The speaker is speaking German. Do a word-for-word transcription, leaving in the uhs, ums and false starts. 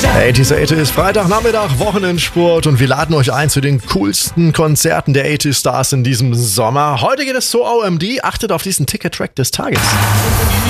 achtziger achtziger Freitagnachmittag, Wochenendsport und wir laden euch ein zu den coolsten Konzerten der achtziger Stars in diesem Sommer. Heute geht es zur O M D. Achtet auf diesen Ticket-Track des Tages.